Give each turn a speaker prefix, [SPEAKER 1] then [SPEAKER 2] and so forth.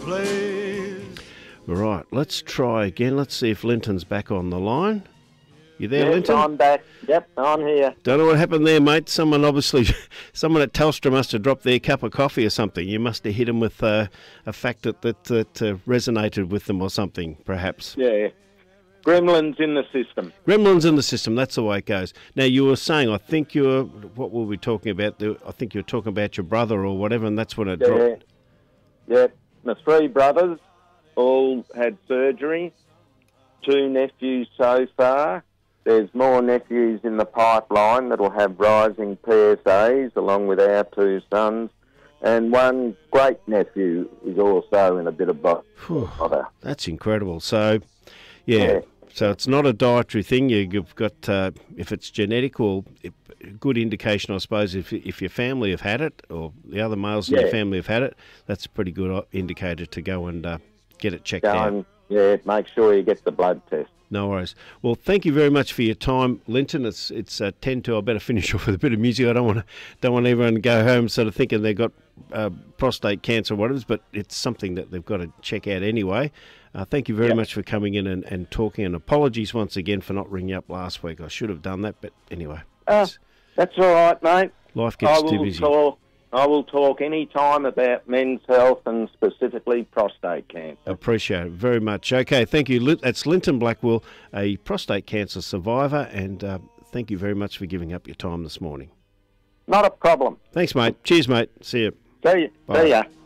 [SPEAKER 1] place.
[SPEAKER 2] Right, let's try again. Let's see if Linton's back on the line. You there,
[SPEAKER 3] Yes,
[SPEAKER 2] Linton?
[SPEAKER 3] I'm back. Yep, I'm here.
[SPEAKER 2] Don't know what happened there, mate. Someone at Telstra must have dropped their cup of coffee or something. You must have hit them with a fact that resonated with them or something, perhaps.
[SPEAKER 3] Yeah. Gremlins in the system.
[SPEAKER 2] Gremlins in the system, that's the way it goes. Now, you were saying, what were we talking about? I think you were talking about your brother or whatever, and that's when it dropped.
[SPEAKER 3] Yeah. My three brothers all had surgery. 2 nephews so far. There's more nephews in the pipeline that'll have rising PSAs along with our 2 sons. And one great-nephew is also in a bit of bother.
[SPEAKER 2] That's incredible. So, yeah. So it's not a dietary thing. You've got, if it's genetic, or a good indication, I suppose, if your family have had it, or the other males in your family have had it, that's a pretty good indicator to go and get it checked out.
[SPEAKER 3] Make sure you get the blood test.
[SPEAKER 2] No worries. Well, thank you very much for your time, Linton. It's 10 to. I better finish off with a bit of music. I don't want everyone to go home sort of thinking they've got prostate cancer or whatever, but it's something that they've got to check out anyway. Thank you very much for coming in and talking, and apologies once again for not ringing up last week. I should have done that, but anyway.
[SPEAKER 3] That's all right, mate.
[SPEAKER 2] Life gets too busy.
[SPEAKER 3] I will talk any time about men's health and specifically prostate cancer.
[SPEAKER 2] Appreciate it very much. Okay, thank you. That's Linton Blackwell, a prostate cancer survivor, and thank you very much for giving up your time this morning.
[SPEAKER 3] Not a problem.
[SPEAKER 2] Thanks, mate. Cheers, mate. See you.
[SPEAKER 3] See ya.